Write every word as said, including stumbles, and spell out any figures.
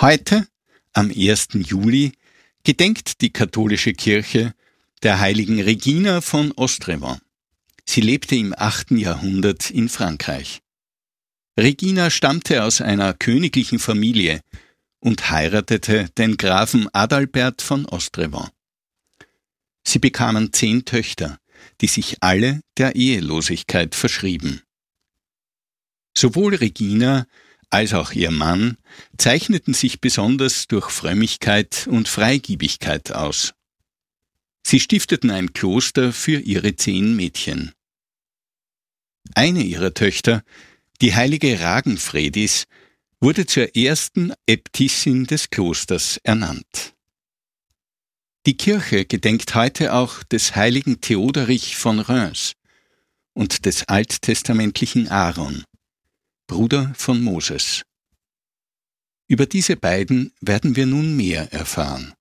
Heute, am ersten Juli, gedenkt die katholische Kirche der heiligen Regina von Ostrevent. Sie lebte im achten Jahrhundert in Frankreich. Regina stammte aus einer königlichen Familie und heiratete den Grafen Adalbert von Ostrevent. Sie bekamen zehn Töchter, die sich alle der Ehelosigkeit verschrieben. Sowohl Regina als auch ihr Mann zeichneten sich besonders durch Frömmigkeit und Freigiebigkeit aus. Sie stifteten ein Kloster für ihre zehn Mädchen. Eine ihrer Töchter, die heilige Ragenfredis, wurde zur ersten Äbtissin des Klosters ernannt. Die Kirche gedenkt heute auch des heiligen Theoderich von Reims und des alttestamentlichen Aaron, Bruder von Moses. Über diese beiden werden wir nun mehr erfahren.